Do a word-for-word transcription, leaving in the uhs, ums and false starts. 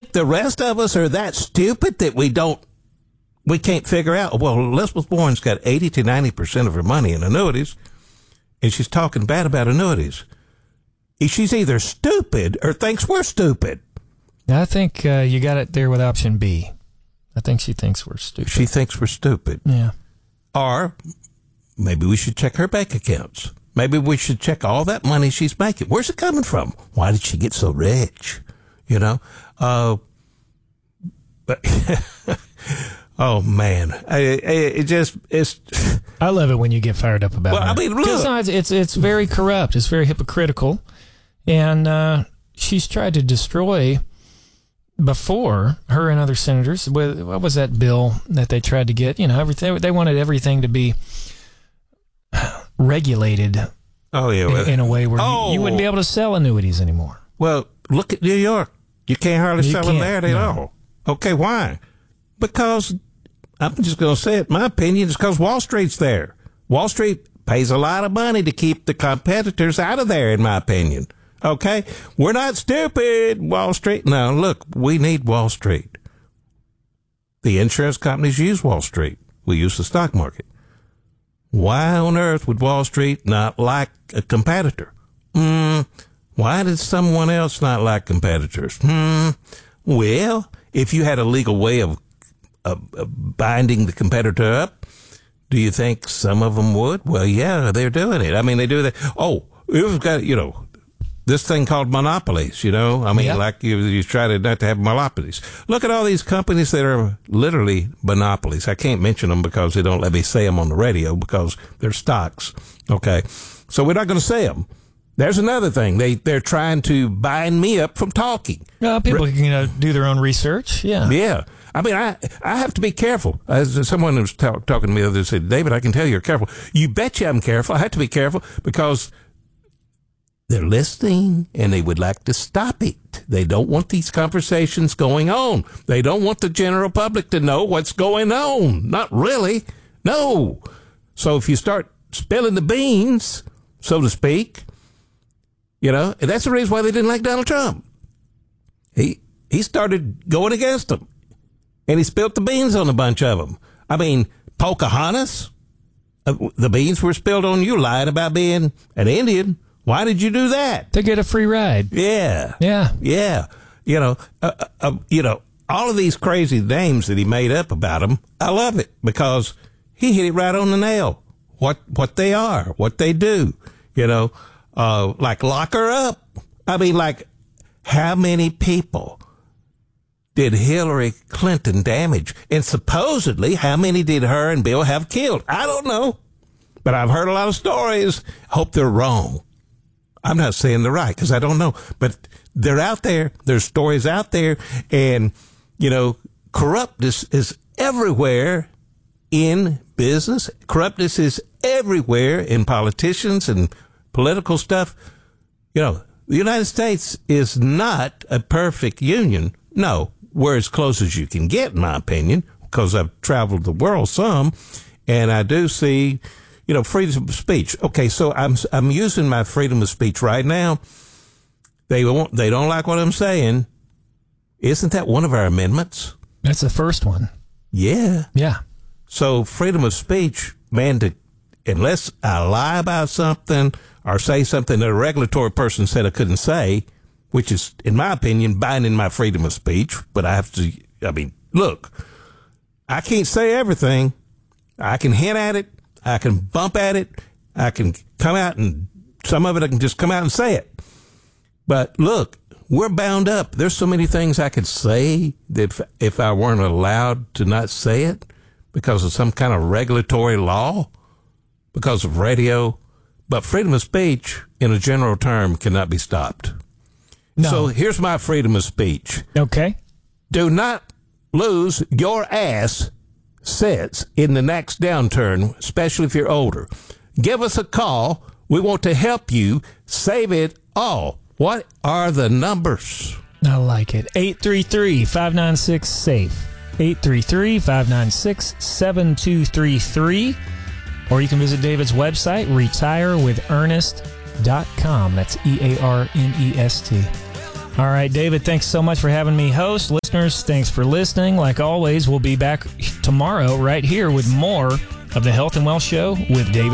think the rest of us are that stupid that we don't, we can't figure out? Well, Elizabeth Warren's got eighty to ninety percent of her money in annuities, and she's talking bad about annuities. She's either stupid or thinks we're stupid. I think uh, you got it there with option B. I think she thinks we're stupid. She thinks we're stupid. Yeah. Or maybe we should check her bank accounts. Maybe we should check all that money she's making. Where's it coming from? Why did she get so rich? You know? Uh, but oh, man. I, I, it just, it's... I love it when you get fired up about it. Well, I mean, look. It's, it's, it's very corrupt. It's very hypocritical. And uh, she's tried to destroy, before, her and other senators, what was that bill that they tried to get? You know, everything, they wanted everything to be regulated oh, yeah, well, in, in a way where oh. you, you wouldn't be able to sell annuities anymore. Well, look at New York. You can't hardly You sell them can't, there at no. all. Okay, why? Because, I'm just going to say it, my opinion is because Wall Street's there. Wall Street pays a lot of money to keep the competitors out of there, in my opinion. Okay? We're not stupid, Wall Street. No, look, we need Wall Street. The insurance companies use Wall Street. We use the stock market. Why on earth would Wall Street not like a competitor? Hmm. Why did someone else not like competitors? Hmm. Well, if you had a legal way of, of, of binding the competitor up, do you think some of them would? Well, yeah, they're doing it. I mean, they do that. Oh, we've got, you know, this thing called monopolies, you know? I mean, yeah. like you, you try to not to have monopolies. Look at all these companies that are literally monopolies. I can't mention them because they don't let me say them on the radio because they're stocks. Okay. So we're not going to say them. There's another thing. They, they're trying to bind me up from talking. Well, people can, you know, do their own research. Yeah. Yeah. I mean, I, I have to be careful. As someone was talk, talking to me the other day said, David, I can tell you're careful. You bet you I'm careful. I have to be careful because they're listening and they would like to stop it. They don't want these conversations going on. They don't want the general public to know what's going on. Not really. No. So if you start spilling the beans, so to speak, you know, and that's the reason why they didn't like Donald Trump. He, he started going against them and he spilled the beans on a bunch of them. I mean, Pocahontas, uh, the beans were spilled on you lying about being an Indian. Why did you do that? To get a free ride. Yeah. Yeah. Yeah. You know, uh, uh, you know, all of these crazy names that he made up about them, I love it because he hit it right on the nail. What, what they are, what they do, you know, uh, like lock her up. I mean, like how many people did Hillary Clinton damage? And supposedly how many did her and Bill have killed? I don't know, but I've heard a lot of stories. Hope they're wrong. I'm not saying they're right because I don't know, but they're out there. There's stories out there. And, you know, corruptness is everywhere in business. Corruptness is everywhere in politicians and political stuff. You know, the United States is not a perfect union. No, we're as close as you can get, in my opinion, because I've traveled the world some, and I do see, you know, freedom of speech. Okay, so I'm I'm using my freedom of speech right now. They won't. They don't like what I'm saying. Isn't that one of our amendments? That's the first one. Yeah. Yeah. So freedom of speech, man, to, unless I lie about something or say something that a regulatory person said I couldn't say, which is, in my opinion, binding my freedom of speech. But I have to, I mean, look, I can't say everything. I can hint at it. I can bump at it. I can come out and some of it I can just come out and say it. But look, we're bound up. There's so many things I could say that if, if I weren't allowed to not say it because of some kind of regulatory law, because of radio. But freedom of speech, in a general term, cannot be stopped. No. So here's my freedom of speech. Okay. Do not lose your ass sense in the next downturn, especially if you're older. Give us a call. We want to help you save it all. What are the numbers? I like it. eight three three, five nine six, SAFE. eight three three, five nine six, seven two three three. Or you can visit David's website, retire with ernest dot com. That's E A R N E S T. All right, David, thanks so much for having me host. Listeners, thanks for listening. Like always, we'll be back tomorrow right here with more of the Health and Wealth Show with David